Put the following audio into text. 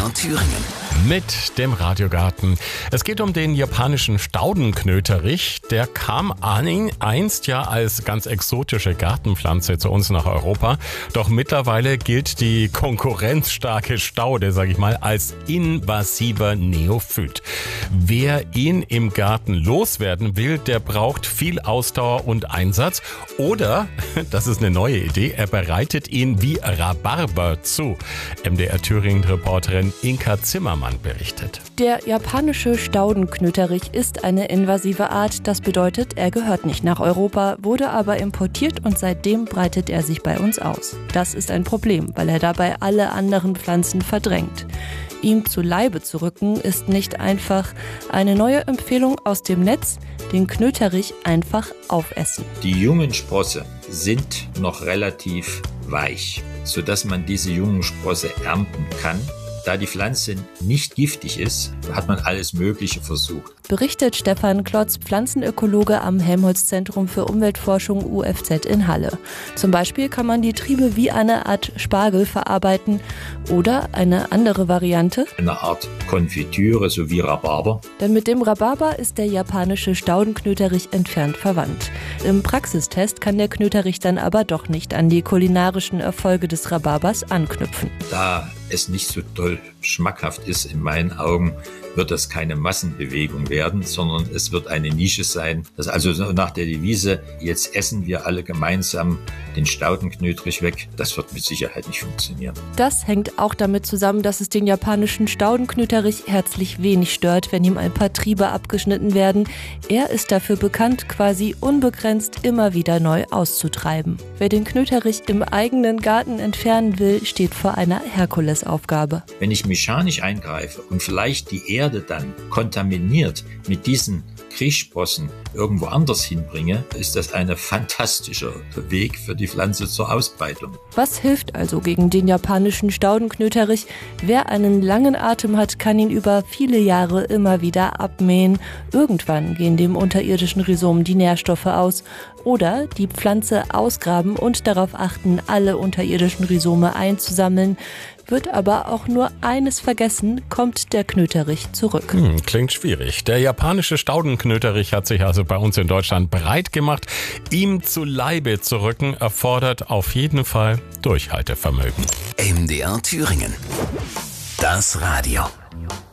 MDR Thüringen. Mit dem Radiogarten. Es geht um den japanischen Staudenknöterich. Der kam einst ja als ganz exotische Gartenpflanze zu uns nach Europa. Doch mittlerweile gilt die konkurrenzstarke Staude, sage ich mal, als invasiver Neophyt. Wer ihn im Garten loswerden will, der braucht viel Ausdauer und Einsatz. Oder, das ist eine neue Idee, er bereitet ihn wie Rhabarber zu. MDR Thüringen-Reporterin Inka Zimmermann berichtet. Der japanische Staudenknöterich ist eine invasive Art. Das bedeutet, er gehört nicht nach Europa, wurde aber importiert und seitdem breitet er sich bei uns aus. Das ist ein Problem, weil er dabei alle anderen Pflanzen verdrängt. Ihm zu Leibe zu rücken ist nicht einfach. Eine neue Empfehlung aus dem Netz: den Knöterich einfach aufessen. Die jungen Sprosse sind noch relativ weich, sodass man diese jungen Sprosse ernten kann. Da die Pflanze nicht giftig ist, hat man alles Mögliche versucht. Berichtet Stefan Klotz, Pflanzenökologe am Helmholtz-Zentrum für Umweltforschung UFZ in Halle. Zum Beispiel kann man die Triebe wie eine Art Spargel verarbeiten oder eine andere Variante: eine Art Konfitüre, so wie Rhabarber. Denn mit dem Rhabarber ist der japanische Staudenknöterich entfernt verwandt. Im Praxistest kann der Knöterich dann aber doch nicht an die kulinarischen Erfolge des Rhabarbers anknüpfen. Da es nicht so toll schmackhaft ist, in meinen Augen, wird das keine Massenbewegung werden, sondern es wird eine Nische sein. Das also nach der Devise, jetzt essen wir alle gemeinsam den Staudenknöterich weg, das wird mit Sicherheit nicht funktionieren. Das hängt auch damit zusammen, dass es den japanischen Staudenknöterich herzlich wenig stört, wenn ihm ein paar Triebe abgeschnitten werden. Er ist dafür bekannt, quasi unbegrenzt immer wieder neu auszutreiben. Wer den Knöterich im eigenen Garten entfernen will, steht vor einer Herkulesaufgabe. Wenn ich mechanisch eingreife und vielleicht die Erde dann kontaminiert mit diesen Kriechsprossen irgendwo anders hinbringe, ist das ein fantastischer Weg für die Pflanze zur Ausbreitung. Was hilft also gegen den japanischen Staudenknöterich? Wer einen langen Atem hat, kann ihn über viele Jahre immer wieder abmähen. Irgendwann gehen dem unterirdischen Rhizom die Nährstoffe aus. Oder die Pflanze ausgraben und darauf achten, alle unterirdischen Rhizome einzusammeln. Wird aber auch nur eines vergessen, kommt der Knöterich zurück. Klingt schwierig. Der japanische Staudenknöterich hat sich also bei uns in Deutschland breit gemacht. Ihm zu Leibe zu rücken erfordert auf jeden Fall Durchhaltevermögen. MDR Thüringen. Das Radio.